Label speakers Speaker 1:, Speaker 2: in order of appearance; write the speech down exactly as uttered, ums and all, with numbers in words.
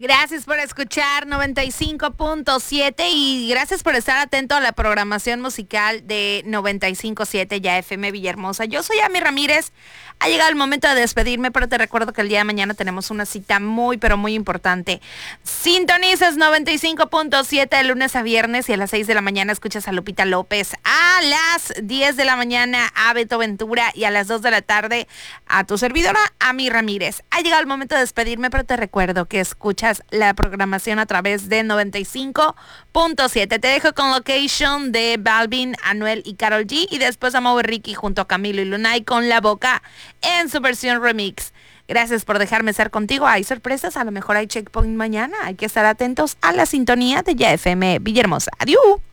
Speaker 1: Gracias por escuchar noventa y cinco punto siete y gracias por estar atento a la programación musical de noventa y cinco punto siete ya F M Villahermosa. Yo soy Ami Ramírez. Ha llegado el momento de despedirme, pero te recuerdo que el día de mañana tenemos una cita muy, pero muy importante. Sintonizas noventa y cinco punto siete de lunes a viernes y a las seis de la mañana escuchas a Lupita López. A las diez de la mañana a Beto Ventura y a las dos de la tarde a tu servidora, Ami Ramírez. Ha llegado el momento de despedirme, pero te recuerdo que escuchas la programación a través de noventa y cinco punto siete. Te dejo con Location de Balvin, Anuel y Karol G y después a Mau y Ricky junto a Camilo y Lunay con La Boca en su versión remix. Gracias por dejarme estar contigo. Hay sorpresas, a lo mejor hay checkpoint mañana. Hay que estar atentos a la sintonía de Ya F M Villahermosa. Adiós.